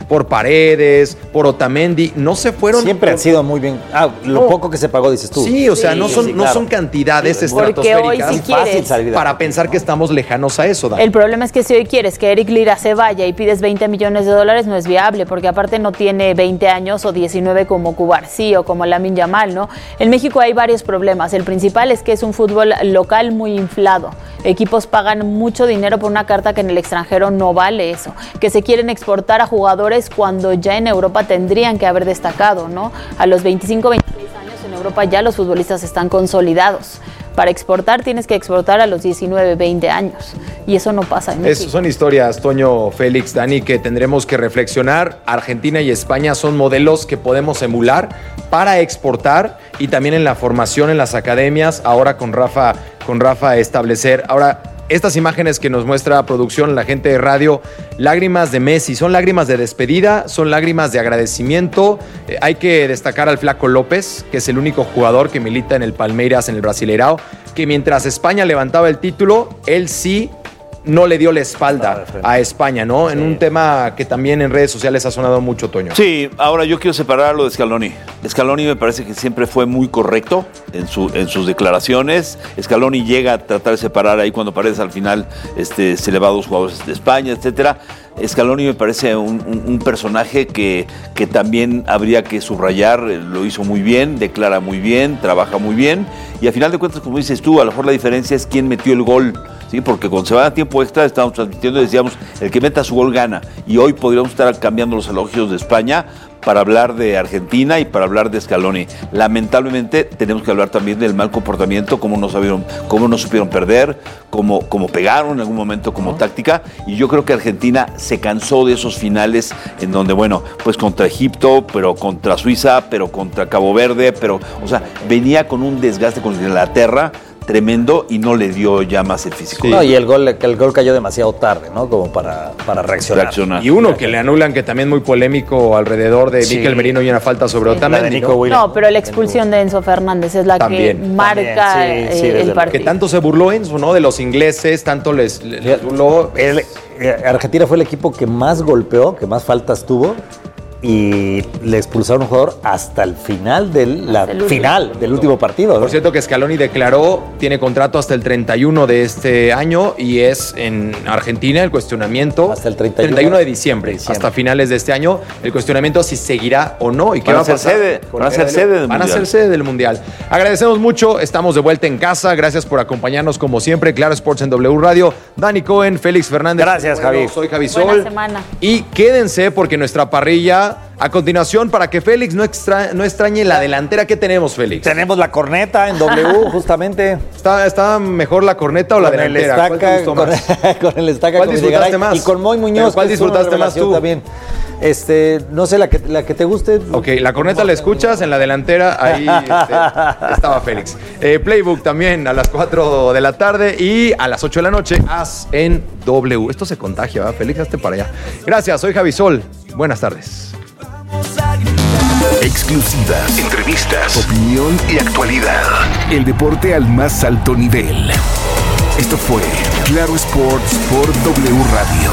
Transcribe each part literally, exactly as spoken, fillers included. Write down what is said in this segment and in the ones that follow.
por Paredes, por Otamendi, no se fueron. Siempre por... han sido muy bien. Ah, lo no. poco que se pagó, dices tú. Sí, o sea, sí, no, son, sí, no claro. son cantidades sí, estratosféricas si quieres, para pensar que estamos lejanos a eso, Dani. El problema es que si hoy quieres que Eric Lira se vaya y pides veinte millones de dólares, no es viable, porque aparte no tiene veinte años o diecinueve como Cubarsí o como Lamine Yamal, ¿no? En México hay varios problemas. El principal es que es un fútbol local muy inflado. Equipos pagan mucho dinero por una carta que en el extranjero no vale eso. Que se quieren exportar a jugadores cuando ya en Europa tendrían que haber destacado, ¿no? A los veinticinco, veintiséis años en Europa ya los futbolistas están consolidados. Para exportar tienes que exportar a los diecinueve, veinte años. Y eso no pasa en México. Es, son historias, Toño, Félix, Dani, que tendremos que reflexionar. Argentina y España son modelos que podemos emular para exportar y también en la formación, en las academias, ahora con Rafa, con Rafa establecer. Ahora, estas imágenes que nos muestra producción, la gente de radio, lágrimas de Messi, son lágrimas de despedida, son lágrimas de agradecimiento. Eh, hay que destacar al Flaco López, que es el único jugador que milita en el Palmeiras, en el Brasileirao, que mientras España levantaba el título, él sí no le dio la espalda a España, ¿no? Sí. En un tema que también en redes sociales ha sonado mucho, Toño. Sí, ahora yo quiero separar lo de Scaloni. Scaloni me parece que siempre fue muy correcto en, su, en sus declaraciones. Scaloni llega a tratar de separar ahí cuando Paredes al final este, se le va a dos jugadores de España, etcétera. Scaloni me parece un, un, un personaje que, que también habría que subrayar, lo hizo muy bien, declara muy bien, trabaja muy bien, y al final de cuentas, como dices tú, a lo mejor la diferencia es quién metió el gol, ¿sí? Porque cuando se va a tiempo extra estábamos transmitiendo y decíamos, el que meta su gol gana, y hoy podríamos estar cambiando los elogios de España para hablar de Argentina y para hablar de Scaloni. Lamentablemente tenemos que hablar también del mal comportamiento, cómo no sabieron, cómo no supieron perder, cómo, cómo pegaron en algún momento como uh-huh. táctica, y yo creo que Argentina se cansó de esos finales en donde, bueno, pues contra Egipto, pero contra Suiza, pero contra Cabo Verde, pero, o sea, venía con un desgaste con Inglaterra tremendo y no le dio ya más el físico. Sí. No, y el gol, el gol cayó demasiado tarde, ¿no? Como para, para reaccionar. reaccionar. Y uno que le anulan, que también muy polémico alrededor de sí. Mikel Merino y una falta sobre sí, Otamendi. ¿no? no, pero la expulsión de Enzo Fernández es la también. que marca también, sí, sí, eh, el partido. Que tanto se burló Enzo, ¿no? De los ingleses, tanto les, les burló. El, Argentina fue el equipo que más golpeó, que más faltas tuvo. Y le expulsaron a un jugador hasta el final del la final del último partido, ¿no? Por cierto que Scaloni declaró, tiene contrato hasta el treinta y uno de este año y es en Argentina el cuestionamiento hasta el treinta y uno, treinta y uno de diciembre, diciembre, hasta finales de este año, el cuestionamiento si seguirá o no y qué va a pasar. Sede, van a ser sede del Van mundial. a ser sede del Mundial. Agradecemos mucho, estamos de vuelta en casa, gracias por acompañarnos como siempre, Claro Sports en W Radio, Dani Cohen, Félix Fernández. Gracias, bueno, Javi. Soy Javi Sol. Buena semana. Y quédense porque nuestra parrilla a continuación, para que Félix no, extra, no extrañe la delantera, ¿qué tenemos, Félix? Tenemos la corneta en W, justamente. ¿Está, ¿Está mejor la corneta o la con delantera? El estaca, ¿Cuál te gustó más? Con, con el estaca. ¿Cuál disfrutaste más? Y con Moy Muñoz. ¿Cuál disfrutaste más tú? También. Este, no sé, la que, la que te guste. Ok, la corneta la escuchas, en la delantera, ahí este, estaba Félix. Eh, Playbook también a las cuatro de la tarde y a las ocho de la noche, As en W. Esto se contagia, ¿verdad, Félix? Hazte para allá. Gracias, soy Javi Sol. Buenas tardes. Exclusivas, entrevistas, opinión y actualidad. El deporte al más alto nivel. Esto fue Claro Sports por W Radio.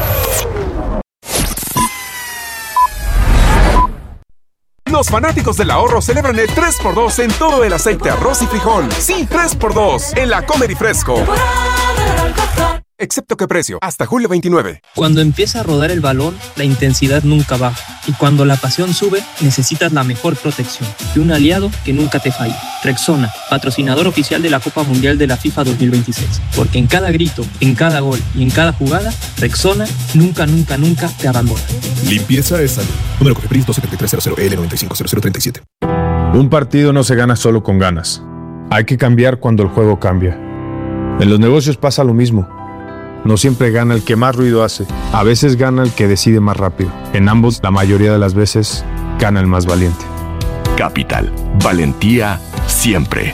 Los fanáticos del ahorro celebran el tres por dos en todo el aceite, arroz y frijol. Sí, tres por dos en la Comer y Fresco. Excepto que precio, hasta julio veintinueve. Cuando empieza a rodar el balón, la intensidad nunca baja. Y cuando la pasión sube, necesitas la mejor protección. De un aliado que nunca te falla. Rexona, patrocinador oficial de la Copa Mundial de la FIFA dos mil veintiséis. Porque en cada grito, en cada gol y en cada jugada, Rexona nunca, nunca, nunca te abandona. Limpieza es salud. Número Cofepris dos siete tres cero cero L nueve cinco cero cero tres siete. Un partido no se gana solo con ganas. Hay que cambiar cuando el juego cambia. En los negocios pasa lo mismo. No siempre gana el que más ruido hace. A veces gana el que decide más rápido. En ambos, la mayoría de las veces, gana el más valiente. Capital. Valentía siempre.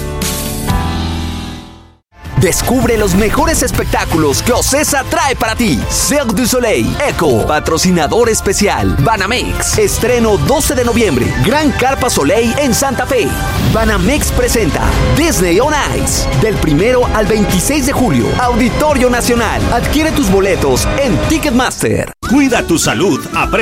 Descubre los mejores espectáculos que Ocesa trae para ti. Cirque du Soleil, Eco, patrocinador especial, Banamex. Estreno doce de noviembre, Gran Carpa Soleil en Santa Fe. Banamex presenta Disney on Ice. Del primero al veintiséis de julio, Auditorio Nacional. Adquiere tus boletos en Ticketmaster. Cuida tu salud.